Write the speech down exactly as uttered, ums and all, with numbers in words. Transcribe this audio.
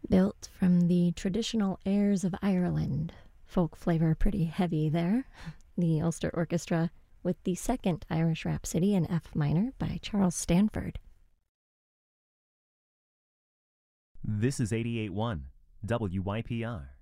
Built from the traditional airs of Ireland. Folk flavor pretty heavy there. The Ulster Orchestra with the second Irish Rhapsody in F minor by Charles Stanford. This is eighty-eight point one W Y P R.